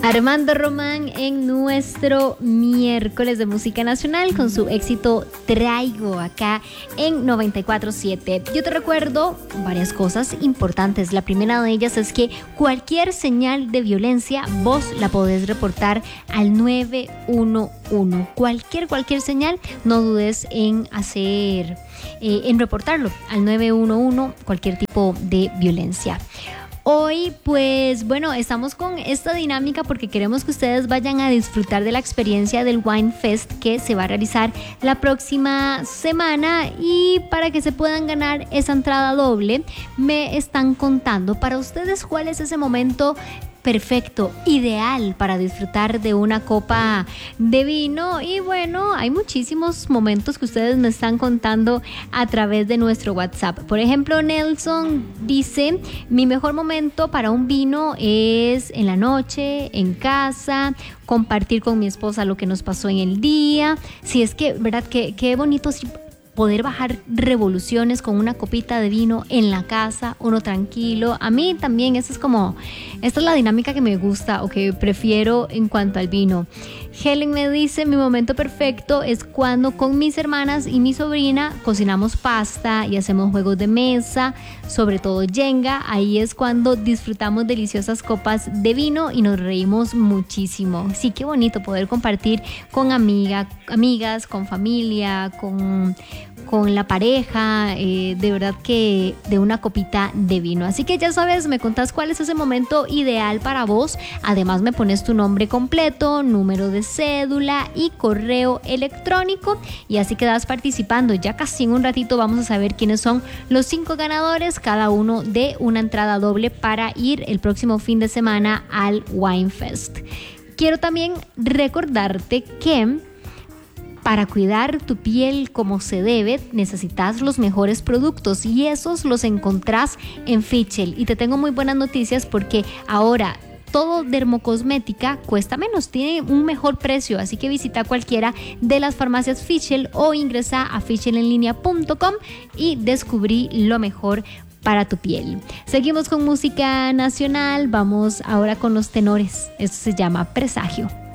Armando Román en nuestro miércoles de música nacional con su éxito Traigo acá en 94.7. Yo te recuerdo varias cosas importantes. La primera de ellas es que cualquier señal de violencia vos la podés reportar al 911. Cualquier señal, no dudes en reportarlo al 911, cualquier tipo de violencia. Hoy, pues bueno, estamos con esta dinámica porque queremos que ustedes vayan a disfrutar de la experiencia del Wine Fest que se va a realizar la próxima semana, y para que se puedan ganar esa entrada doble, me están contando para ustedes cuál es ese momento perfecto, ideal para disfrutar de una copa de vino. Y bueno, hay muchísimos momentos que ustedes me están contando a través de nuestro WhatsApp. Por ejemplo, Nelson dice: mi mejor momento para un vino es en la noche, en casa, compartir con mi esposa lo que nos pasó en el día. Si es que, ¿verdad? Qué bonito poder bajar revoluciones con una copita de vino en la casa, uno tranquilo. A mí también esta es la dinámica que me gusta o que prefiero en cuanto al vino. Helen me dice: mi momento perfecto es cuando con mis hermanas y mi sobrina cocinamos pasta y hacemos juegos de mesa, sobre todo Jenga. Ahí es cuando disfrutamos deliciosas copas de vino y nos reímos muchísimo. Sí, qué bonito poder compartir con amigas, con familia, con la pareja, de verdad que de una copita de vino. Así que ya sabes, me contás cuál es ese momento ideal para vos. Además me pones tu nombre completo, número de cédula y correo electrónico, y así quedas participando. Ya casi en un ratito vamos a saber quiénes son los 5 ganadores, cada uno de una entrada doble para ir el próximo fin de semana al Wine Fest. Quiero también recordarte que para cuidar tu piel como se debe, necesitas los mejores productos, y esos los encontrás en Fischl. Y te tengo muy buenas noticias porque ahora todo dermocosmética cuesta menos, tiene un mejor precio, así que visita cualquiera de las farmacias Fischl o ingresa a fischlenlinea.com y descubrí lo mejor para tu piel. Seguimos con música nacional, vamos ahora con los tenores. Esto se llama Presagio.